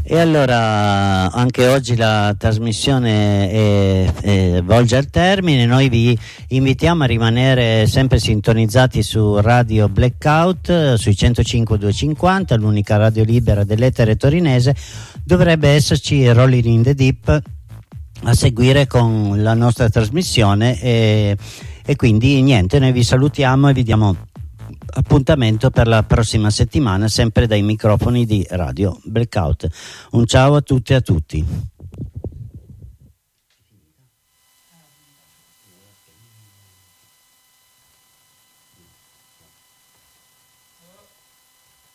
E allora anche oggi la trasmissione volge al termine. Noi vi invitiamo a rimanere sempre sintonizzati su Radio Blackout sui 105.250, l'unica radio libera dell'etere torinese. Dovrebbe esserci Rolling in the Deep a seguire con la nostra trasmissione e quindi niente, noi vi salutiamo e vi diamo appuntamento per la prossima settimana sempre dai microfoni di Radio Blackout. Un ciao a tutti e a tutti.